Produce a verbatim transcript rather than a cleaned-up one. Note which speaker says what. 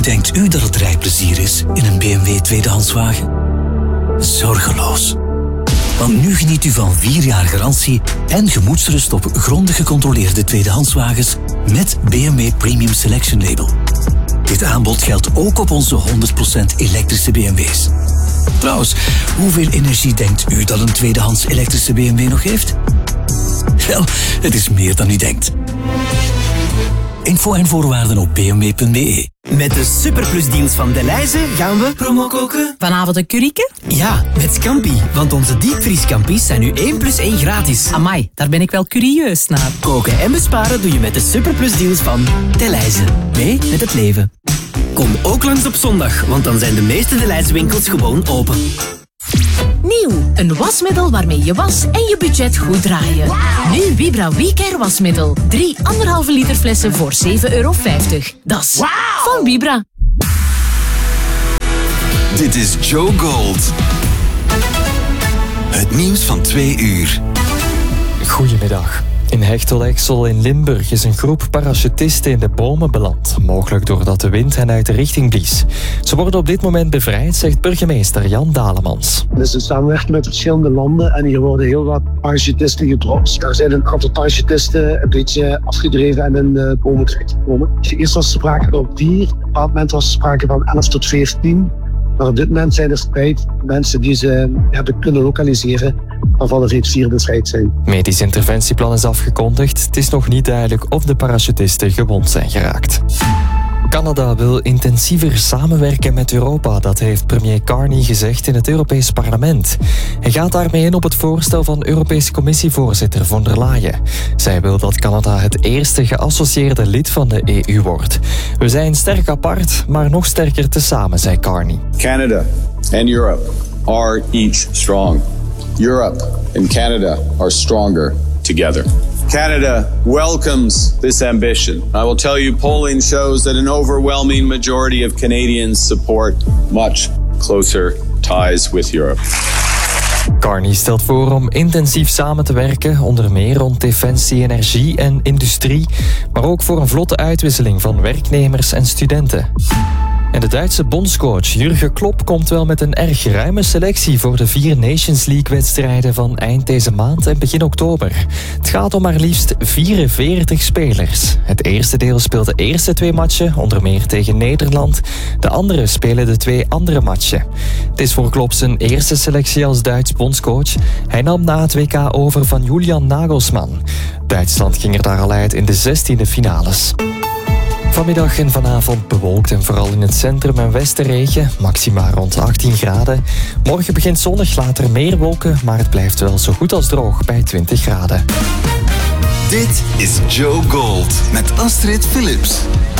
Speaker 1: denkt u dat het rijplezier is in een B M W tweedehandswagen? Zorgeloos. Want nu geniet u van vier jaar garantie en gemoedsrust op grondig gecontroleerde tweedehandswagens met B M W Premium Selection Label. Dit aanbod geldt ook op onze honderd procent elektrische B M W's. Trouwens, hoeveel energie denkt u dat een tweedehands elektrische B M W nog heeft? Wel, het is meer dan u denkt. Info en voorwaarden op b m w punt b e.
Speaker 2: Met de superplusdeals van Delhaize gaan we
Speaker 3: promo koken.
Speaker 4: Vanavond een curryke?
Speaker 2: Ja, met Scampi. Want onze diepvrieskampi's zijn nu één plus één gratis.
Speaker 4: Amai, daar ben ik wel curieus naar.
Speaker 2: Koken en besparen doe je met de superplusdeals van Delhaize. Mee met het leven. Kom ook langs op zondag, want dan zijn de meeste Delhaize winkels gewoon open.
Speaker 5: Nieuw, een wasmiddel waarmee je was en je budget goed draaien. Wow. Nu Vibra WeCare wasmiddel. Drie anderhalve liter flessen voor zeven euro vijftig. Dat is wow. Van Vibra.
Speaker 6: Dit is Joe Gold. Het nieuws van twee uur.
Speaker 7: Goedemiddag. In Hechtel-Exel in Limburg is een groep parachutisten in de bomen beland. Mogelijk doordat de wind hen uit de richting blies. Ze worden op dit moment bevrijd, zegt burgemeester Jan Dalemans.
Speaker 8: Het is een samenwerking met verschillende landen en hier worden heel wat parachutisten gedropt. Er zijn een aantal parachutisten een beetje afgedreven en in de bomen terechtgekomen. Eerst was er sprake van vier, op een bepaald moment was er sprake van elf tot veertien. Maar op dit moment zijn er vijf mensen die ze hebben kunnen lokaliseren, waarvan er reeds vier bevrijd zijn.
Speaker 7: Medisch interventieplan is afgekondigd. Het is nog niet duidelijk of de parachutisten gewond zijn geraakt. Canada wil intensiever samenwerken met Europa, dat heeft premier Carney gezegd in het Europees Parlement. Hij gaat daarmee in op het voorstel van Europese Commissievoorzitter von der Leyen. Zij wil dat Canada het eerste geassocieerde lid van de E U wordt. We zijn sterk apart, maar nog sterker tezamen, zei Carney.
Speaker 9: Canada and Europe are each strong. Europe and Canada are stronger together. Canada welcomes this ambition. I will tell you, polling shows that an overwhelming majority of Canadians support much closer ties with Europe.
Speaker 7: Carney stelt voor om intensief samen te werken, onder meer rond defensie, energie en industrie, maar ook voor een vlotte uitwisseling van werknemers en studenten. En de Duitse bondscoach Jurgen Klopp komt wel met een erg ruime selectie voor de vier Nations League-wedstrijden van eind deze maand en begin oktober. Het gaat om maar liefst vierenveertig spelers. Het eerste deel speelt de eerste twee matchen, onder meer tegen Nederland. De andere spelen de twee andere matchen. Het is voor Klopp zijn eerste selectie als Duits bondscoach. Hij nam na het W K over van Julian Nagelsmann. Duitsland ging er daar al uit in de zestiende finales. Vanmiddag en vanavond bewolkt en vooral in het centrum en westen regen, maxima rond achttien graden. Morgen begint zonnig, later meer wolken, maar het blijft wel zo goed als droog bij twintig graden.
Speaker 6: Dit is Joe Gold met Astrid Philips.